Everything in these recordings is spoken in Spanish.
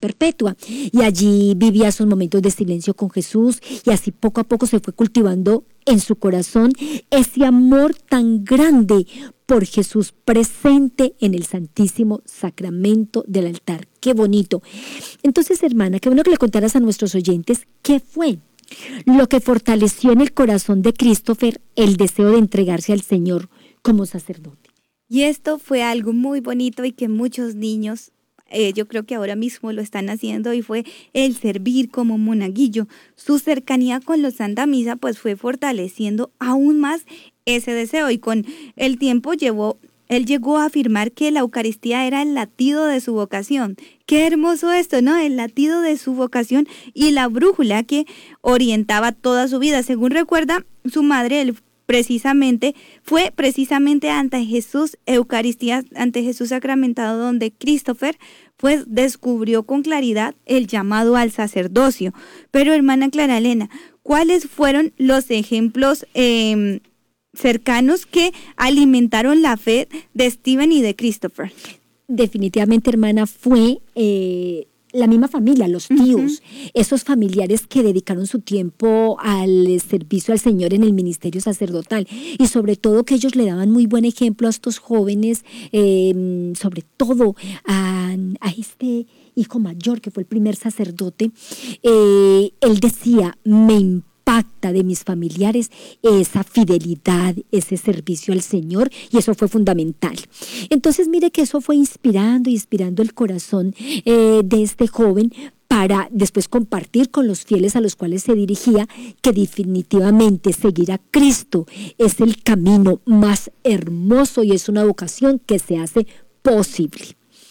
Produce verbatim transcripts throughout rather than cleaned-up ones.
perpetua. Y allí vivía sus momentos de silencio con Jesús y así poco a poco se fue cultivando en su corazón ese amor tan grande por Jesús presente en el Santísimo Sacramento del altar. ¡Qué bonito! Entonces, hermana, qué bueno que le contaras a nuestros oyentes qué fue lo que fortaleció en el corazón de Christopher el deseo de entregarse al Señor como sacerdote. Y esto fue algo muy bonito y que muchos niños, eh, yo creo que ahora mismo lo están haciendo, y fue el servir como monaguillo. Su cercanía con los Santa Misa pues fue fortaleciendo aún más ese deseo, y con el tiempo llevó, él llegó a afirmar que la Eucaristía era el latido de su vocación. Qué hermoso esto, ¿no? El latido de su vocación y la brújula que orientaba toda su vida. Según recuerda su madre, él precisamente fue precisamente ante Jesús, Eucaristía, ante Jesús sacramentado, donde Christopher pues descubrió con claridad el llamado al sacerdocio. Pero, hermana Clara Elena, ¿cuáles fueron los ejemplos eh, cercanos que alimentaron la fe de Stephen y de Christopher? Definitivamente, hermana, fue eh, la misma familia, los tíos, uh-huh. esos familiares que dedicaron su tiempo al servicio al Señor en el ministerio sacerdotal, y sobre todo que ellos le daban muy buen ejemplo a estos jóvenes, eh, sobre todo a, a este hijo mayor que fue el primer sacerdote. Eh, él decía, me impacta de mis familiares esa fidelidad, ese servicio al Señor, y eso fue fundamental. Entonces mire que eso fue inspirando, inspirando el corazón eh, de este joven para después compartir con los fieles a los cuales se dirigía que definitivamente seguir a Cristo es el camino más hermoso y es una vocación que se hace posible.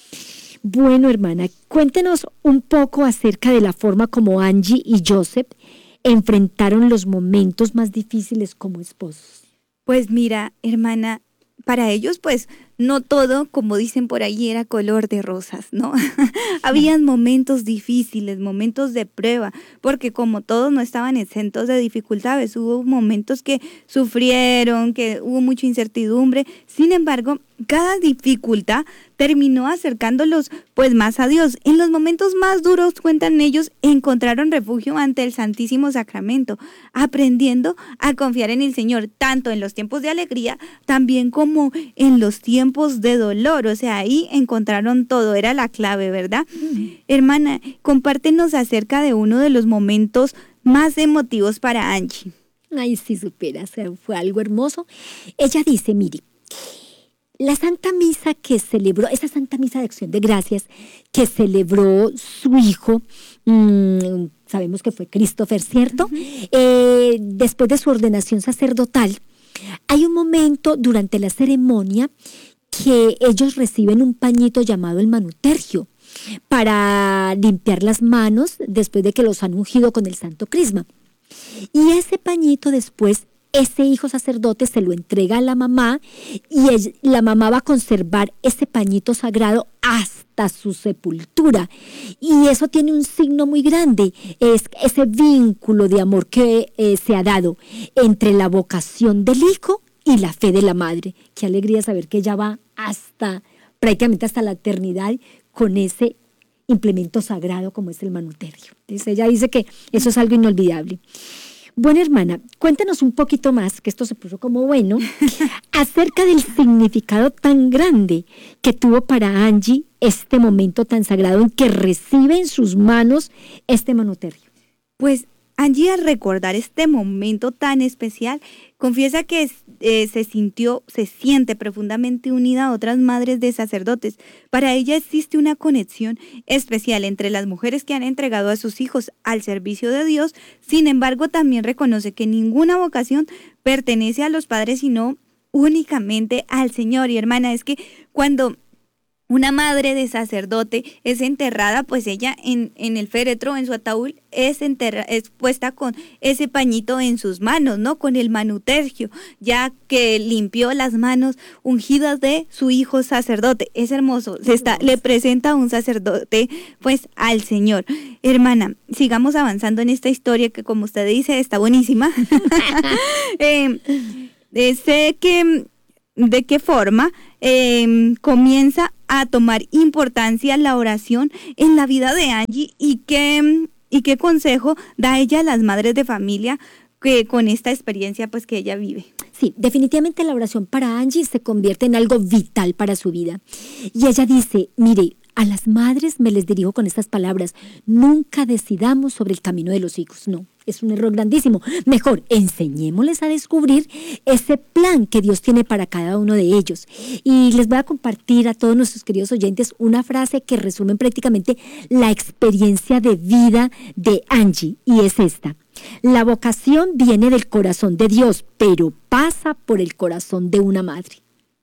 Bueno, hermana, cuéntenos un poco acerca de la forma como Angie y Joseph enfrentaron los momentos más difíciles como esposos. Pues mira, hermana, para ellos pues no todo, como dicen por ahí, era color de rosas, ¿no? Habían momentos difíciles, momentos de prueba, porque como todos no estaban exentos de dificultades, hubo momentos que sufrieron, que hubo mucha incertidumbre. Sin embargo, cada dificultad terminó acercándolos pues más a Dios. En los momentos más duros, cuentan ellos, encontraron refugio ante el Santísimo Sacramento, aprendiendo a confiar en el Señor, tanto en los tiempos de alegría, también como en los tiempos de dolor. O sea, ahí encontraron todo, era la clave, ¿verdad? Mm. Hermana, compártenos acerca de uno de los momentos más emotivos para Angie. Ay, si supieras, fue algo hermoso. Ella dice, mire, la Santa Misa que celebró, esa Santa Misa de Acción de Gracias que celebró su hijo, mmm, sabemos que fue Christopher, ¿cierto? Uh-huh. Eh, después de su ordenación sacerdotal, hay un momento durante la ceremonia que ellos reciben un pañito llamado el manutergio para limpiar las manos después de que los han ungido con el Santo Crisma. Y ese pañito después, ese hijo sacerdote se lo entrega a la mamá y ella, la mamá va a conservar ese pañito sagrado hasta su sepultura. Y eso tiene un signo muy grande, es ese vínculo de amor que eh, se ha dado entre la vocación del hijo y la fe de la madre. Qué alegría saber que ella va hasta, prácticamente hasta la eternidad con ese implemento sagrado como es el manutergio. Entonces ella dice que eso es algo inolvidable. Bueno, hermana, cuéntanos un poquito más, que esto se puso como bueno, acerca del significado tan grande que tuvo para Angie este momento tan sagrado en que recibe en sus manos este manutergio. Pues Angie, al recordar este momento tan especial, confiesa que eh, se sintió, se siente profundamente unida a otras madres de sacerdotes. Para ella existe una conexión especial entre las mujeres que han entregado a sus hijos al servicio de Dios. Sin embargo, también reconoce que ninguna vocación pertenece a los padres, sino únicamente al Señor. Y hermana, es que cuando una madre de sacerdote es enterrada, pues ella en, en el féretro, en su ataúd, es, enterra, es puesta con ese pañito en sus manos, ¿no? Con el manutergio, ya que limpió las manos ungidas de su hijo sacerdote. Es hermoso, se está, le presenta a un sacerdote, pues, al Señor. Hermana, sigamos avanzando en esta historia que, como usted dice, está buenísima. eh, eh, sé que de qué forma eh, comienza a tomar importancia la oración en la vida de Angie y qué, y qué consejo da ella a las madres de familia que con esta experiencia pues que ella vive. Sí, definitivamente la oración para Angie se convierte en algo vital para su vida. Y ella dice, mire, a las madres me les dirijo con estas palabras, nunca decidamos sobre el camino de los hijos, no. Es un error grandísimo. Mejor, enseñémosles a descubrir ese plan que Dios tiene para cada uno de ellos. Y les voy a compartir a todos nuestros queridos oyentes una frase que resume prácticamente la experiencia de vida de Angie, y es esta. La vocación viene del corazón de Dios, pero pasa por el corazón de una madre.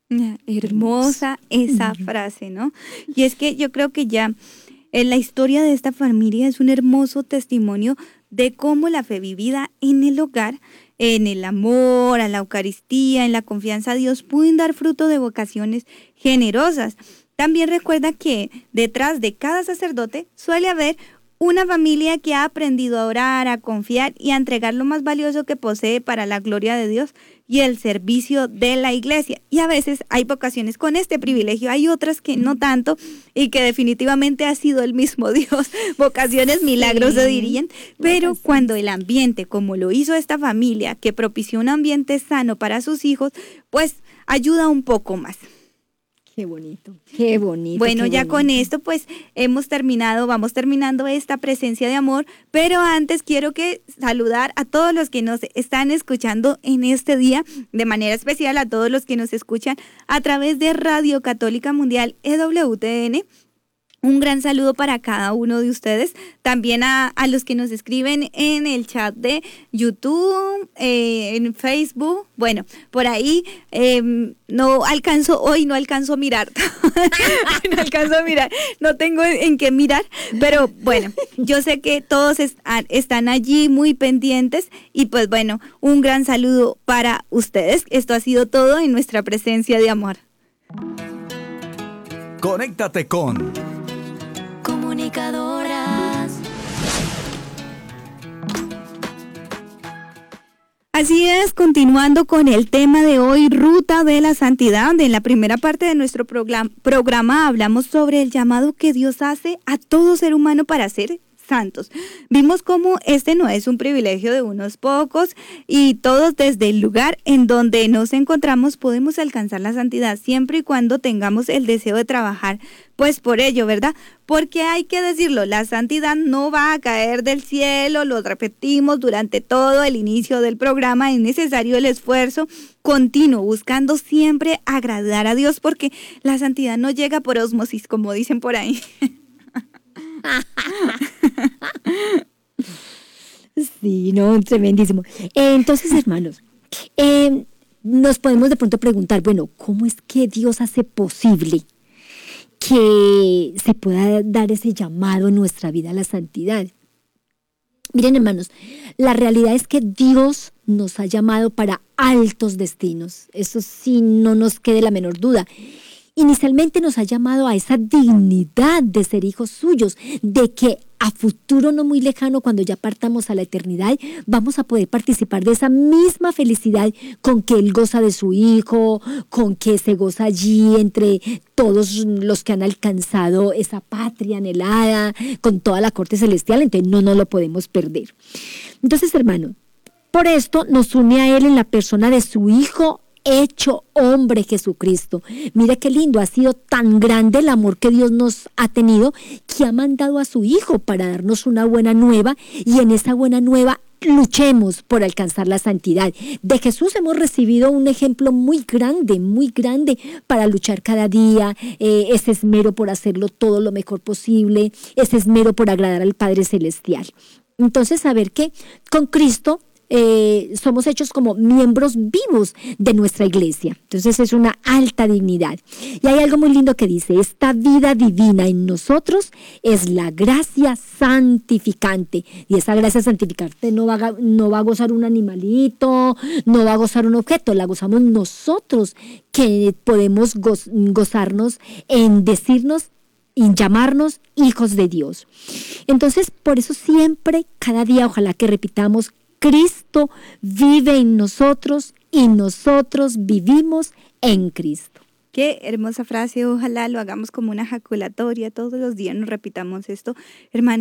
Hermosa esa uh-huh. frase, ¿no? Y es que yo creo que ya en la historia de esta familia es un hermoso testimonio de cómo la fe vivida en el hogar, en el amor, a la Eucaristía, en la confianza a Dios, pueden dar fruto de vocaciones generosas. También recuerda que detrás de cada sacerdote suele haber una familia que ha aprendido a orar, a confiar y a entregar lo más valioso que posee para la gloria de Dios y el servicio de la iglesia. Y a veces hay vocaciones con este privilegio, hay otras que no tanto y que definitivamente ha sido el mismo Dios. Vocaciones milagros sí. se dirían, pero cuando el ambiente, como lo hizo esta familia, que propició un ambiente sano para sus hijos, pues ayuda un poco más. Qué bonito, qué bonito. Bueno, qué ya bonito. Con esto pues hemos terminado, vamos terminando esta presencia de amor, pero antes quiero que saludar a todos los que nos están escuchando en este día, de manera especial a todos los que nos escuchan a través de Radio Católica Mundial E W T N. Un gran saludo para cada uno de ustedes, también a, a los que nos escriben en el chat de YouTube, eh, en Facebook. Bueno, por ahí eh, no alcanzo, hoy no alcanzo a mirar, no alcanzo a mirar, no tengo en qué mirar, pero bueno, yo sé que todos est- están allí muy pendientes y pues bueno, un gran saludo para ustedes. Esto ha sido todo en nuestra presencia de amor. Conéctate con Comunicadoras. Así es, continuando con el tema de hoy, Ruta de la Santidad. En la primera parte de nuestro programa, programa hablamos sobre el llamado que Dios hace a todo ser humano para ser santos. Vimos cómo este no es un privilegio de unos pocos y todos desde el lugar en donde nos encontramos podemos alcanzar la santidad siempre y cuando tengamos el deseo de trabajar pues por ello, ¿verdad? Porque hay que decirlo, la santidad no va a caer del cielo, lo repetimos durante todo el inicio del programa, es necesario el esfuerzo continuo, buscando siempre agradar a Dios, porque la santidad no llega por ósmosis, como dicen por ahí. Sí, no, tremendísimo. Eh, entonces, hermanos, eh, nos podemos de pronto preguntar, bueno, ¿cómo es que Dios hace posible que se pueda dar ese llamado en nuestra vida a la santidad? Miren, hermanos, la realidad es que Dios nos ha llamado para altos destinos. Eso sí, no nos quede la menor duda. Inicialmente nos ha llamado a esa dignidad de ser hijos suyos, de que a futuro no muy lejano, cuando ya partamos a la eternidad, vamos a poder participar de esa misma felicidad con que Él goza de su Hijo, con que se goza allí entre todos los que han alcanzado esa patria anhelada, con toda la corte celestial. Entonces no nos lo podemos perder. Entonces, hermano, por esto nos une a Él en la persona de su Hijo hecho hombre, Jesucristo. Mira qué lindo, ha sido tan grande el amor que Dios nos ha tenido, que ha mandado a su Hijo para darnos una buena nueva, y en esa buena nueva luchemos por alcanzar la santidad. De Jesús hemos recibido un ejemplo muy grande, muy grande para luchar cada día, eh, ese esmero por hacerlo todo lo mejor posible, ese esmero por agradar al Padre Celestial. Entonces, saber que con Cristo Eh, somos hechos como miembros vivos de nuestra iglesia. Entonces es una alta dignidad. Y hay algo muy lindo que dice, esta vida divina en nosotros es la gracia santificante. Y esa gracia santificante no va a, no va a gozar un animalito, no va a gozar un objeto, la gozamos nosotros, que podemos goz, gozarnos en decirnos y llamarnos hijos de Dios. Entonces, por eso siempre, cada día, ojalá que repitamos, Cristo vive en nosotros y nosotros vivimos en Cristo. Qué hermosa frase, ojalá lo hagamos como una ejaculatoria, todos los días nos repitamos esto, hermana.